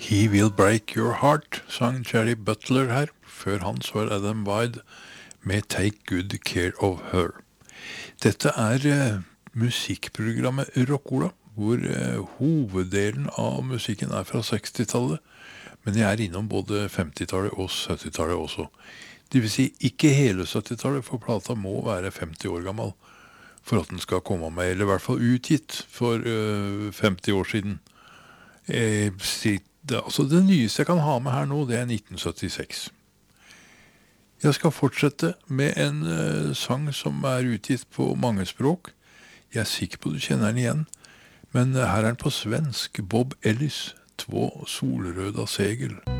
He Will Break Your Heart, sang Jerry Butler her. Før han så var Adam Wyde med Take Good Care of Her. Dette musikkprogrammet Rockola, hvor hoveddelen av musikken fra 60-tallet, men jeg innom både 50-tallet og 70-tallet også. Det vil si, ikke hele 70-tallet, for plata må være 50 år gammel for at den skal komme med, eller i hvert fall utgitt for 50 år siden. Det nyeste jeg kan ha med her nå, det 1976. Jeg skal fortsette med en sang som utgitt på mange språk. Jeg sikker på du kjenner den igjen, men her den på svensk. Bob Ellis, Två solröda segel.